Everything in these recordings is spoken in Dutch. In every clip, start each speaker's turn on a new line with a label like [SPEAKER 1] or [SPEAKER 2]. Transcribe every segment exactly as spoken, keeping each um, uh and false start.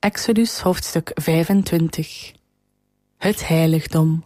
[SPEAKER 1] Exodus hoofdstuk vijfentwintig. Het heiligdom.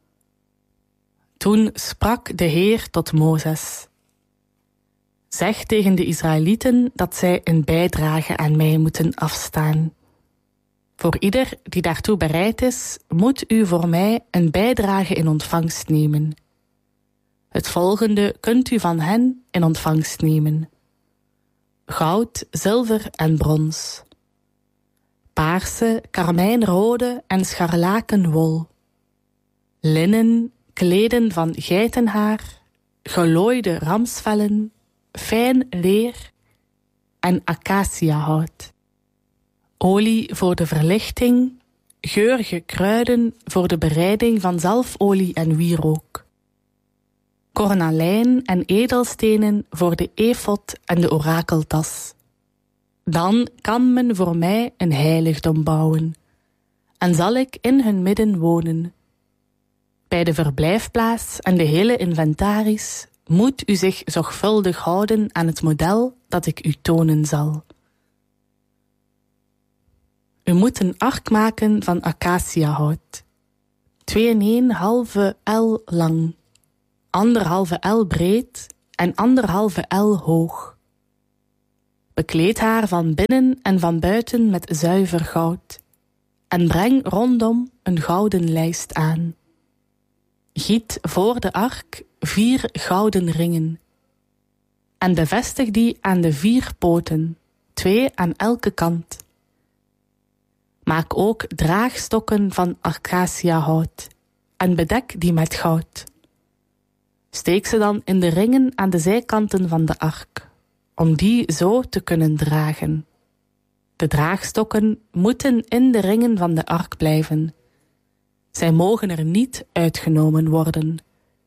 [SPEAKER 1] Toen sprak de Heer tot Mozes: Zeg tegen de Israëlieten dat zij een bijdrage aan mij moeten afstaan. Voor ieder die daartoe bereid is, moet u voor mij een bijdrage in ontvangst nemen. Het volgende kunt u van hen in ontvangst nemen: goud, zilver en brons, paarse, karmijnrode en scharlaken wol, linnen, kleden van geitenhaar, gelooide ramsvellen, fijn leer en acaciahout, olie voor de verlichting, geurige kruiden voor de bereiding van zalfolie en wierook, kornalijn en edelstenen voor de efod en de orakeltas. Dan kan men voor mij een heiligdom bouwen, en zal ik in hun midden wonen. Bij de verblijfplaats en de hele inventaris moet u zich zorgvuldig houden aan het model dat ik u tonen zal. U moet een ark maken van acaciahout, twee en een halve el lang, anderhalve el breed en anderhalve el hoog. Bekleed haar van binnen en van buiten met zuiver goud, en breng rondom een gouden lijst aan. Giet voor de ark vier gouden ringen, en bevestig die aan de vier poten, twee aan elke kant. Maak ook draagstokken van acaciahout, en bedek die met goud. Steek ze dan in de ringen aan de zijkanten van de ark, om die zo te kunnen dragen. De draagstokken moeten in de ringen van de ark blijven. Zij mogen er niet uitgenomen worden.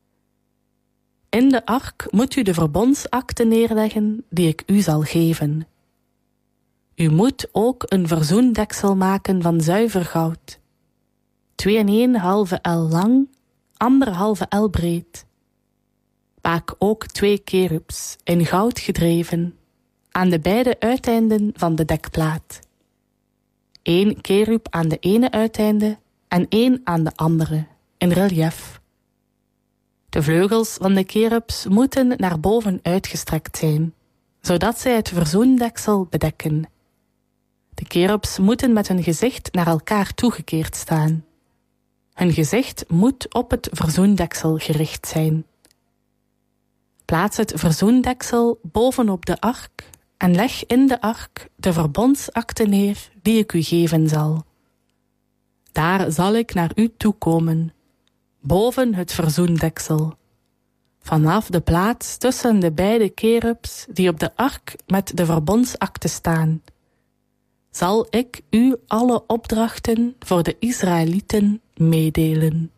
[SPEAKER 1] In de ark moet u de verbondsakte neerleggen die ik u zal geven. U moet ook een verzoendeksel maken van zuiver goud, twee en een halve el lang, anderhalve el breed. Maak ook twee kerubs in goud gedreven aan de beide uiteinden van de dekplaat. Eén kerub aan de ene uiteinde en één aan de andere, in relief. De vleugels van de kerubs moeten naar boven uitgestrekt zijn, zodat zij het verzoendeksel bedekken. De kerubs moeten met hun gezicht naar elkaar toegekeerd staan. Hun gezicht moet op het verzoendeksel gericht zijn. Plaats het verzoendeksel bovenop de ark en leg in de ark de verbondsakte neer die ik u geven zal. Daar zal ik naar u toekomen, boven het verzoendeksel, vanaf de plaats tussen de beide kerubs die op de ark met de verbondsakte staan. Zal ik u alle opdrachten voor de Israëlieten meedelen.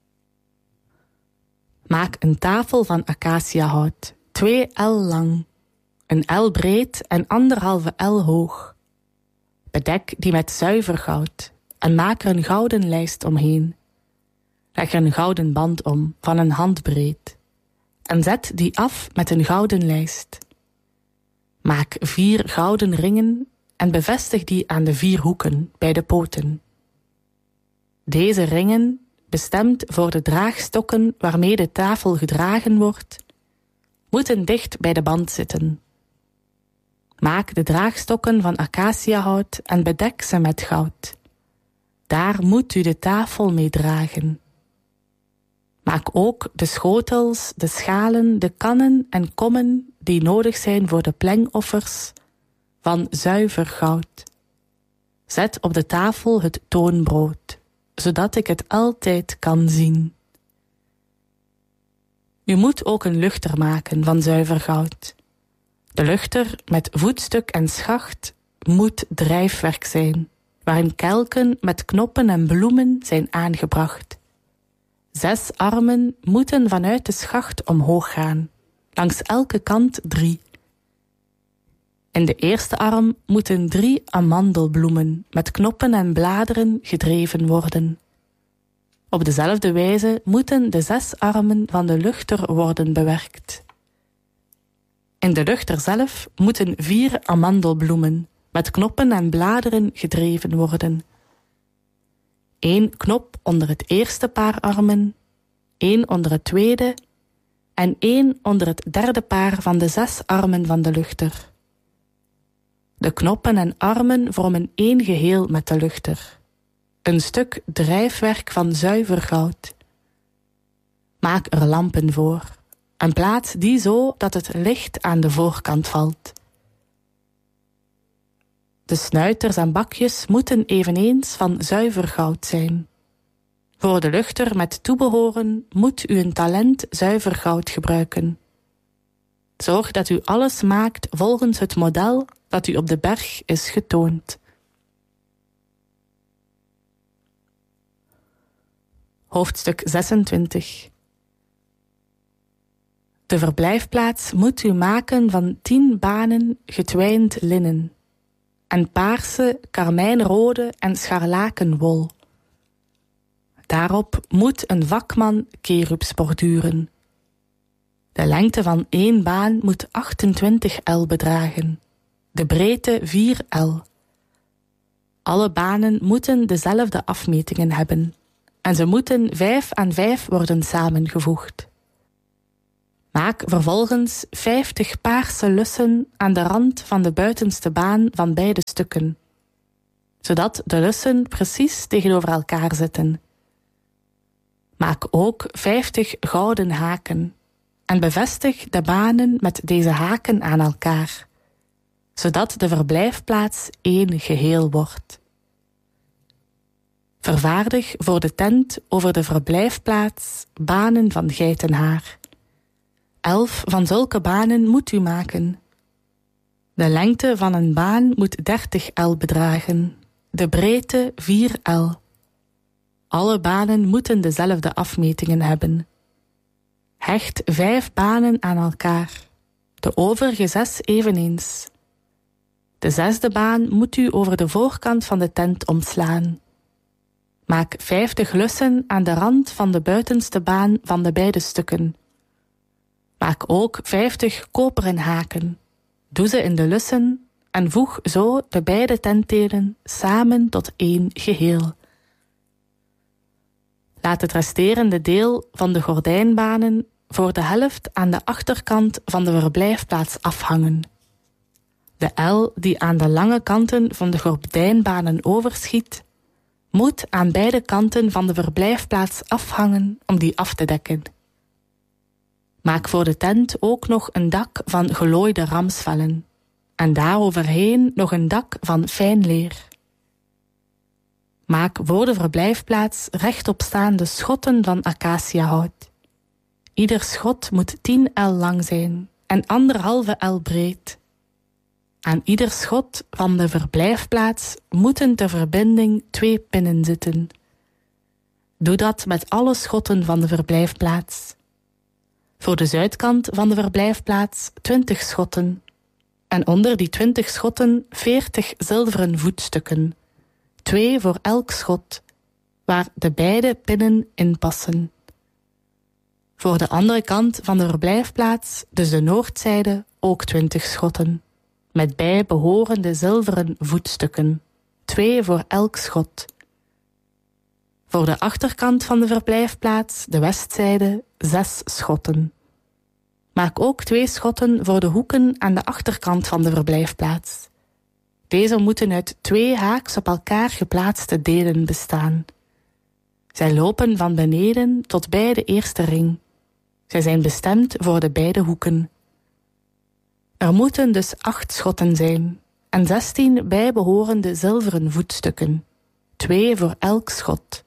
[SPEAKER 1] Maak een tafel van acaciahout, twee el lang, een el breed en anderhalve el hoog. Bedek die met zuiver goud en maak er een gouden lijst omheen. Leg er een gouden band om, van een handbreed, en zet die af met een gouden lijst. Maak vier gouden ringen en bevestig die aan de vier hoeken bij de poten. Deze ringen, bestemd voor de draagstokken waarmee de tafel gedragen wordt, moeten dicht bij de band zitten. Maak de draagstokken van acaciahout en bedek ze met goud. Daar moet u de tafel mee dragen. Maak ook de schotels, de schalen, de kannen en kommen die nodig zijn voor de plengoffers van zuiver goud. Zet op de tafel het toonbrood, zodat ik het altijd kan zien. U moet ook een luchter maken van zuiver goud. De luchter met voetstuk en schacht moet drijfwerk zijn, waarin kelken met knoppen en bloemen zijn aangebracht. Zes armen moeten vanuit de schacht omhoog gaan, langs elke kant drie. In de eerste arm moeten drie amandelbloemen met knoppen en bladeren gedreven worden. Op dezelfde wijze moeten de zes armen van de luchter worden bewerkt. In de luchter zelf moeten vier amandelbloemen met knoppen en bladeren gedreven worden. Eén knop onder het eerste paar armen, één onder het tweede en één onder het derde paar van de zes armen van de luchter. De knoppen en armen vormen één geheel met de luchter. Een stuk drijfwerk van zuiver goud. Maak er lampen voor en plaats die zo dat het licht aan de voorkant valt. De snuiters en bakjes moeten eveneens van zuiver goud zijn. Voor de luchter met toebehoren moet u een talent zuiver goud gebruiken. Zorg dat u alles maakt volgens het model dat u op de berg is getoond. Hoofdstuk zesentwintig. De verblijfplaats moet u maken van tien banen getwijnd linnen en paarse, karmijnrode en scharlakenwol. Daarop moet een vakman kerubs borduren. De lengte van één baan moet achtentwintig el bedragen, de breedte vier el. Alle banen moeten dezelfde afmetingen hebben en ze moeten vijf aan vijf worden samengevoegd. Maak vervolgens vijftig paarse lussen aan de rand van de buitenste baan van beide stukken, zodat de lussen precies tegenover elkaar zitten. Maak ook vijftig gouden haken en bevestig de banen met deze haken aan elkaar, zodat de verblijfplaats één geheel wordt. Vervaardig voor de tent over de verblijfplaats banen van geitenhaar. Elf van zulke banen moet u maken. De lengte van een baan moet dertig el bedragen, de breedte vier el. Alle banen moeten dezelfde afmetingen hebben. Hecht vijf banen aan elkaar, de overige zes eveneens. De zesde baan moet u over de voorkant van de tent omslaan. Maak vijftig lussen aan de rand van de buitenste baan van de beide stukken. Maak ook vijftig koperen haken. Doe ze in de lussen en voeg zo de beide tentdelen samen tot één geheel. Laat het resterende deel van de gordijnbanen voor de helft aan de achterkant van de verblijfplaats afhangen. De el die aan de lange kanten van de gordijnbanen overschiet, moet aan beide kanten van de verblijfplaats afhangen om die af te dekken. Maak voor de tent ook nog een dak van gelooide ramsvellen en daaroverheen nog een dak van fijn leer. Maak voor de verblijfplaats rechtopstaande schotten van acaciahout. Ieder schot moet tien el lang zijn en anderhalve el breed. Aan ieder schot van de verblijfplaats moeten ter verbinding twee pinnen zitten. Doe dat met alle schotten van de verblijfplaats. Voor de zuidkant van de verblijfplaats twintig schotten en onder die twintig schotten veertig zilveren voetstukken, twee voor elk schot, waar de beide pinnen in passen. Voor de andere kant van de verblijfplaats, dus de noordzijde, ook twintig schotten, met bijbehorende zilveren voetstukken, twee voor elk schot. Voor de achterkant van de verblijfplaats, de westzijde, zes schotten. Maak ook twee schotten voor de hoeken aan de achterkant van de verblijfplaats. Deze moeten uit twee haaks op elkaar geplaatste delen bestaan. Zij lopen van beneden tot bij de eerste ring. Zij zijn bestemd voor de beide hoeken. Er moeten dus acht schotten zijn en zestien bijbehorende zilveren voetstukken, twee voor elk schot.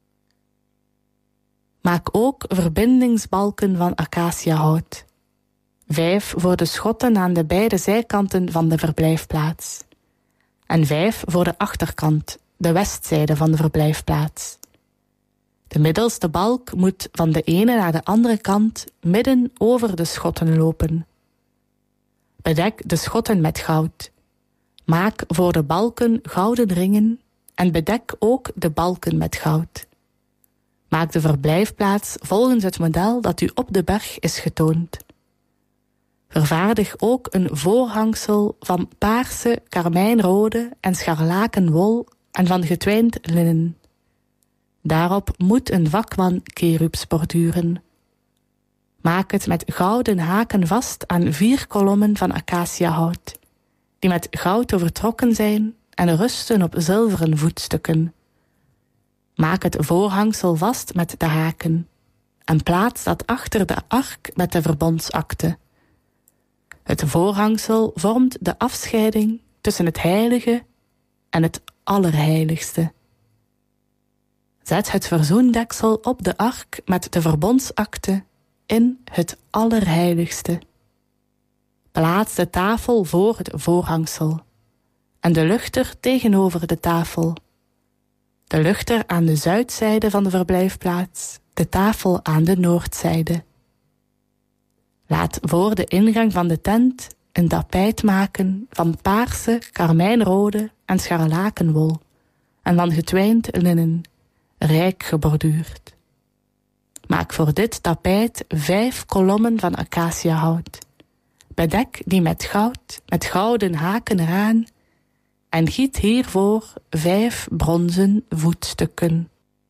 [SPEAKER 1] Maak ook verbindingsbalken van acaciahout. Vijf voor de schotten aan de beide zijkanten van de verblijfplaats. En vijf voor de achterkant, de westzijde van de verblijfplaats. De middelste balk moet van de ene naar de andere kant midden over de schotten lopen. Bedek de schotten met goud. Maak voor de balken gouden ringen en bedek ook de balken met goud. Maak de verblijfplaats volgens het model dat u op de berg is getoond. Vervaardig ook een voorhangsel van paarse, karmijnrode en scharlakenwol en van getwijnd linnen. Daarop moet een vakman kerubs borduren. Maak het met gouden haken vast aan vier kolommen van acaciahout, die met goud overtrokken zijn en rusten op zilveren voetstukken. Maak het voorhangsel vast met de haken en plaats dat achter de ark met de verbondsakte. Het voorhangsel vormt de afscheiding tussen het heilige en het allerheiligste. Zet het verzoendeksel op de ark met de verbondsakte in het allerheiligste. Plaats de tafel voor het voorhangsel en de luchter tegenover de tafel. De luchter aan de zuidzijde van de verblijfplaats, de tafel aan de noordzijde. Laat voor de ingang van de tent een tapijt maken van paarse, karmijnrode en scharlakenwol en van getwijnd linnen, rijk geborduurd. Maak voor dit tapijt vijf kolommen van acaciahout. Bedek die met goud, met gouden haken eraan en giet hiervoor vijf bronzen voetstukken.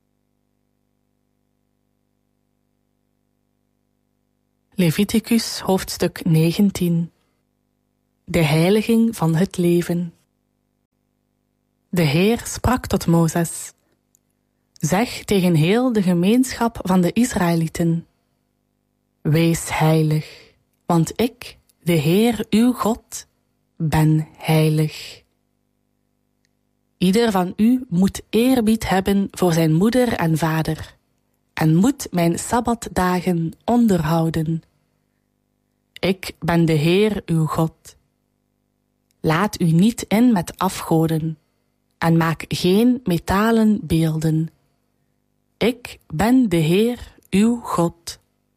[SPEAKER 1] Leviticus hoofdstuk negentien. De heiliging van het leven. De Heer sprak tot Mozes: zeg tegen heel de gemeenschap van de Israëlieten: wees heilig, want ik, de Heer uw God, ben heilig. Ieder van u moet eerbied hebben voor zijn moeder en vader, en moet mijn sabbatdagen onderhouden. Ik ben de Heer uw God. Laat u niet in met afgoden, en maak geen metalen beelden. Ik ben de Heer uw God.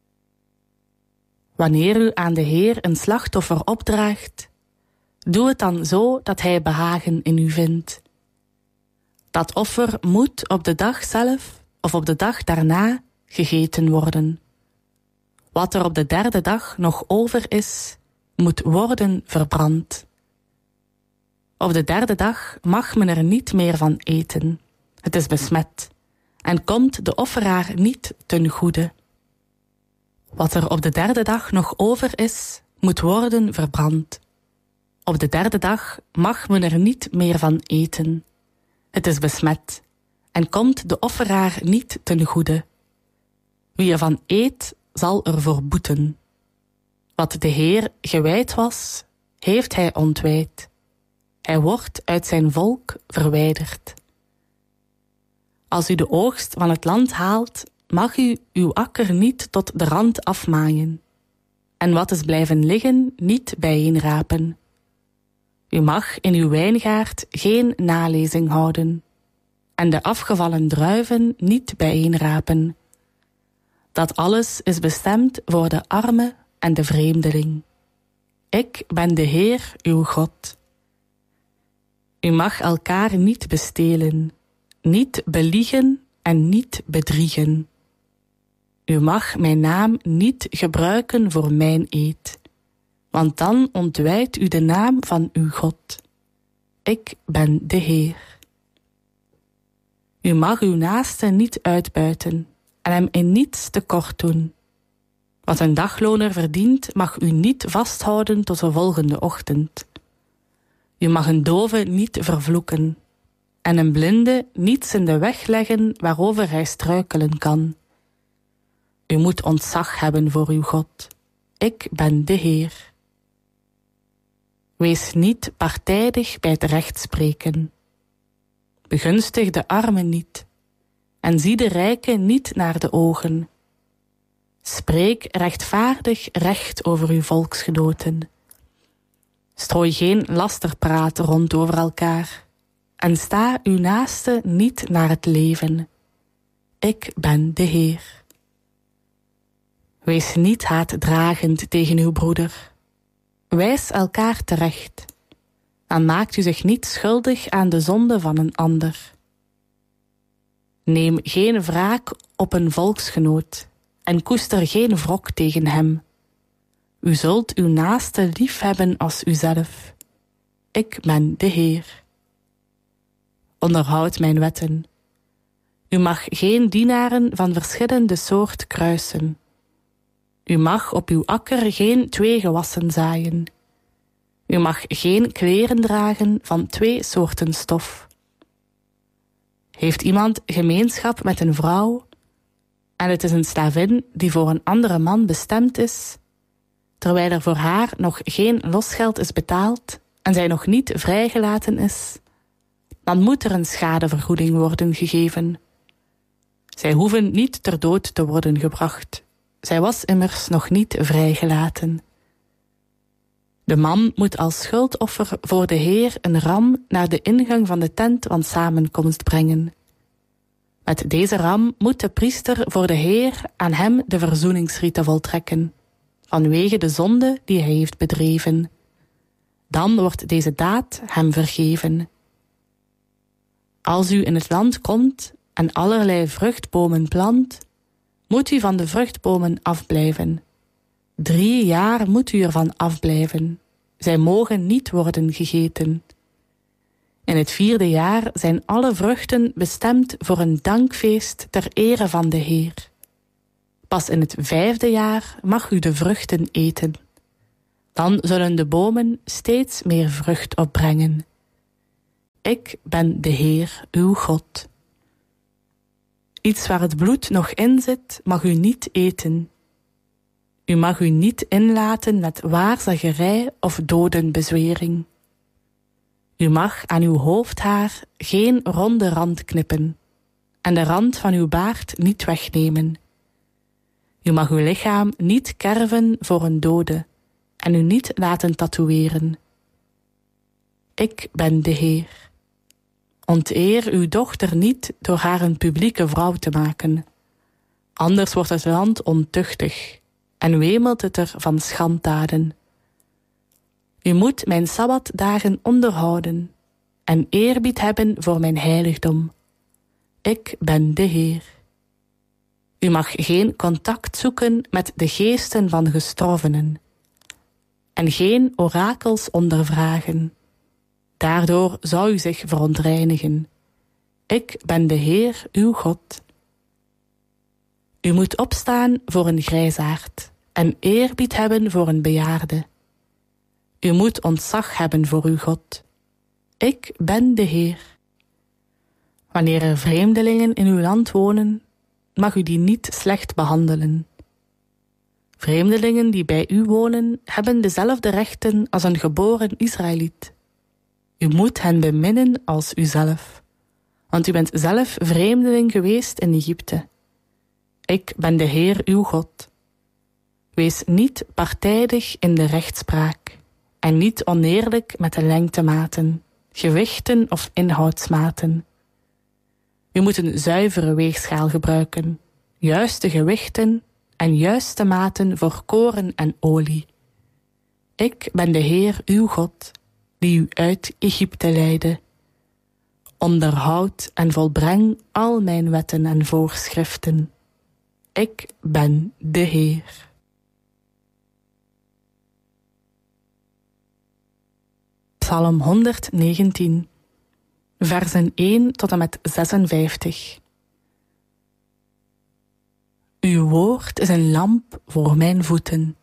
[SPEAKER 1] Wanneer u aan de Heer een slachtoffer opdraagt, doe het dan zo dat hij behagen in u vindt. Dat offer moet op de dag zelf of op de dag daarna gegeten worden. Wat er op de derde dag nog over is, moet worden verbrand. Op de derde dag mag men er niet meer van eten. Het is besmet en komt de offeraar niet ten goede. Wat er op de derde dag nog over is, moet worden verbrand. Op de derde dag mag men er niet meer van eten. Het is besmet en komt de offeraar niet ten goede. Wie ervan eet, zal ervoor boeten. Wat de Heer gewijd was, heeft hij ontwijd. Hij wordt uit zijn volk verwijderd. Als u de oogst van het land haalt, mag u uw akker niet tot de rand afmaaien, en wat is blijven liggen niet bijeenrapen. U mag in uw wijngaard geen nalezing houden, en de afgevallen druiven niet bijeenrapen. Dat alles is bestemd voor de arme en de vreemdeling. Ik ben de Heer uw God. U mag elkaar niet bestelen, niet beliegen en niet bedriegen. U mag mijn naam niet gebruiken voor mijn eed, want dan ontwijdt u de naam van uw God. Ik ben de Heer. U mag uw naaste niet uitbuiten en hem in niets tekort doen. Wat een dagloner verdient, mag u niet vasthouden tot de volgende ochtend. U mag een dove niet vervloeken en een blinde niets in de weg leggen waarover hij struikelen kan. U moet ontzag hebben voor uw God. Ik ben de Heer. Wees niet partijdig bij het rechtspreken. Begunstig de armen niet en zie de rijken niet naar de ogen. Spreek rechtvaardig recht over uw volksgenoten. Strooi geen lasterpraat rond over elkaar en sta uw naaste niet naar het leven. Ik ben de Heer. Wees niet haatdragend tegen uw broeder. Wijs elkaar terecht en maakt u zich niet schuldig aan de zonde van een ander. Neem geen wraak op een volksgenoot en koester geen wrok tegen hem. U zult uw naaste lief hebben als uzelf. Ik ben de Heer. Onderhoud mijn wetten. U mag geen dienaren van verschillende soort kruisen. U mag op uw akker geen twee gewassen zaaien. U mag geen kleren dragen van twee soorten stof. Heeft iemand gemeenschap met een vrouw en het is een slavin die voor een andere man bestemd is, terwijl er voor haar nog geen losgeld is betaald en zij nog niet vrijgelaten is, dan moet er een schadevergoeding worden gegeven. Zij hoeven niet ter dood te worden gebracht. Zij was immers nog niet vrijgelaten. De man moet als schuldoffer voor de Heer een ram naar de ingang van de tent van samenkomst brengen. Met deze ram moet de priester voor de Heer aan hem de verzoeningsrieten voltrekken, vanwege de zonde die hij heeft bedreven. Dan wordt deze daad hem vergeven. Als u in het land komt en allerlei vruchtbomen plant, moet u van de vruchtbomen afblijven. Drie jaar moet u ervan afblijven. Zij mogen niet worden gegeten. In het vierde jaar zijn alle vruchten bestemd voor een dankfeest ter ere van de Heer. Pas in het vijfde jaar mag u de vruchten eten. Dan zullen de bomen steeds meer vrucht opbrengen. Ik ben de Heer, uw God. Iets waar het bloed nog in zit, mag u niet eten. U mag u niet inlaten met waarzeggerij of dodenbezwering. U mag aan uw hoofdhaar geen ronde rand knippen en de rand van uw baard niet wegnemen. U mag uw lichaam niet kerven voor een dode en u niet laten tatoeëren. Ik ben de Heer. Onteer uw dochter niet door haar een publieke vrouw te maken. Anders wordt het land ontuchtig en wemelt het er van schanddaden. U moet mijn sabbatdagen onderhouden en eerbied hebben voor mijn heiligdom. Ik ben de Heer. U mag geen contact zoeken met de geesten van gestorvenen en geen orakels ondervragen. Daardoor zou u zich verontreinigen. Ik ben de Heer, uw God. U moet opstaan voor een grijsaard en eerbied hebben voor een bejaarde. U moet ontzag hebben voor uw God. Ik ben de Heer. Wanneer er vreemdelingen in uw land wonen, mag u die niet slecht behandelen. Vreemdelingen die bij u wonen, hebben dezelfde rechten als een geboren Israëliet. U moet hen beminnen als uzelf, want u bent zelf vreemdeling geweest in Egypte. Ik ben de Heer uw God. Wees niet partijdig in de rechtspraak en niet oneerlijk met de lengtematen, gewichten of inhoudsmaten. U moet een zuivere weegschaal gebruiken, juiste gewichten en juiste maten voor koren en olie. Ik ben de Heer uw God, die u uit Egypte leidde. Onderhoud en volbreng al mijn wetten en voorschriften. Ik ben de Heer. Psalm honderdzegentien, versen één tot en met zesenvijftig. Uw woord is een lamp voor mijn voeten.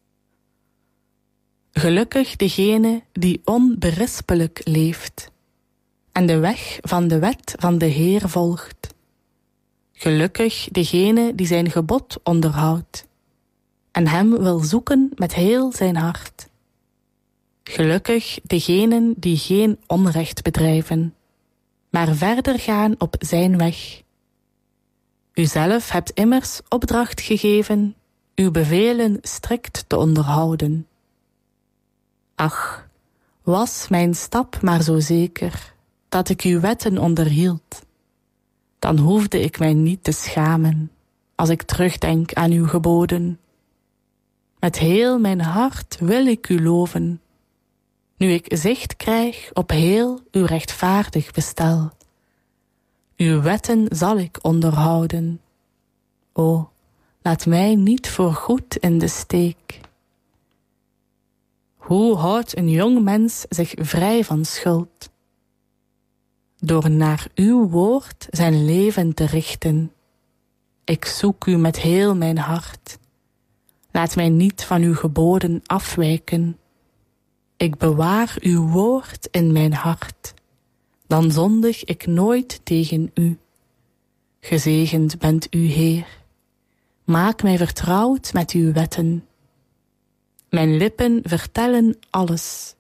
[SPEAKER 1] Gelukkig degene die onberispelijk leeft en de weg van de wet van de Heer volgt. Gelukkig degene die zijn gebod onderhoudt en hem wil zoeken met heel zijn hart. Gelukkig degenen die geen onrecht bedrijven, maar verder gaan op zijn weg. Uzelf hebt immers opdracht gegeven uw bevelen strikt te onderhouden. Ach, was mijn stap maar zo zeker, dat ik uw wetten onderhield. Dan hoefde ik mij niet te schamen, als ik terugdenk aan uw geboden. Met heel mijn hart wil ik u loven, nu ik zicht krijg op heel uw rechtvaardig bestel. Uw wetten zal ik onderhouden. O, laat mij niet voorgoed in de steek. Hoe houdt een jong mens zich vrij van schuld? Door naar uw woord zijn leven te richten. Ik zoek u met heel mijn hart. Laat mij niet van uw geboden afwijken. Ik bewaar uw woord in mijn hart. Dan zondig ik nooit tegen u. Gezegend bent u, Heer. Maak mij vertrouwd met uw wetten. Mijn lippen vertellen alles.